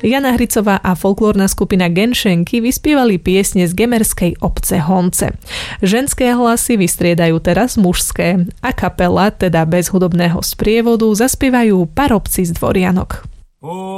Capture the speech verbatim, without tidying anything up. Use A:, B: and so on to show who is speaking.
A: Jana Hricová a folklórna skupina Genšenky vyspievali piesne z gemerskej obce Honce. Ženské hlasy vystriedajú teraz mužské a kapela, teda bez hudobného sprievodu, zaspievajú Parobci z Dvorianok.